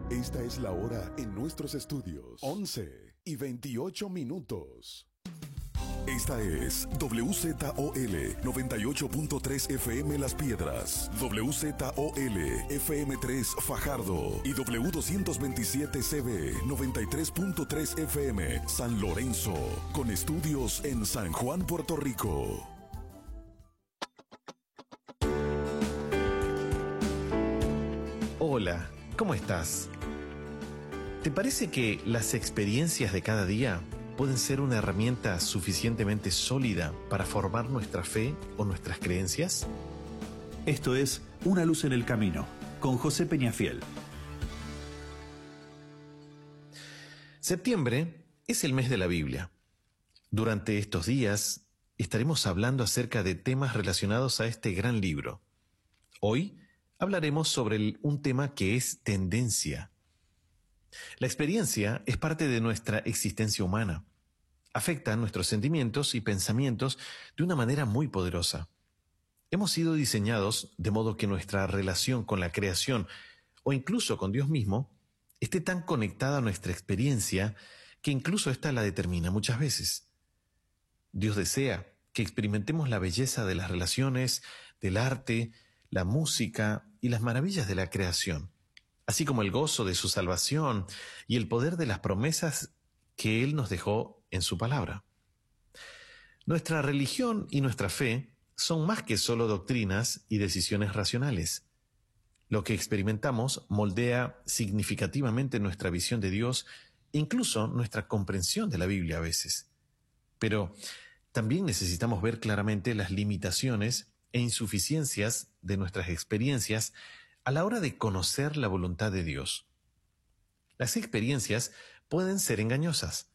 Esta es la hora en nuestros estudios. 11:28. Esta es WZOL 98.3 FM Las Piedras, WZOL FM3 Fajardo y W227CB 93.3 FM San Lorenzo, con estudios en San Juan, Puerto Rico. Hola, ¿cómo estás? ¿Te parece que las experiencias de cada día pueden ser una herramienta suficientemente sólida para formar nuestra fe o nuestras creencias? Esto es Una luz en el camino, con José Peñafiel. Septiembre es el mes de la Biblia. Durante estos días estaremos hablando acerca de temas relacionados a este gran libro. Hoy hablaremos sobre un tema que es tendencia. La experiencia es parte de nuestra existencia humana. Afecta nuestros sentimientos y pensamientos de una manera muy poderosa. Hemos sido diseñados de modo que nuestra relación con la creación o incluso con Dios mismo esté tan conectada a nuestra experiencia que incluso ésta la determina muchas veces. Dios desea que experimentemos la belleza de las relaciones, del arte, la música y las maravillas de la creación, así como el gozo de su salvación y el poder de las promesas que Él nos dejó en su palabra. Nuestra religión y nuestra fe son más que solo doctrinas y decisiones racionales. Lo que experimentamos moldea significativamente nuestra visión de Dios e incluso nuestra comprensión de la Biblia a veces. Pero también necesitamos ver claramente las limitaciones e insuficiencias de nuestras experiencias a la hora de conocer la voluntad de Dios. Las experiencias pueden ser engañosas.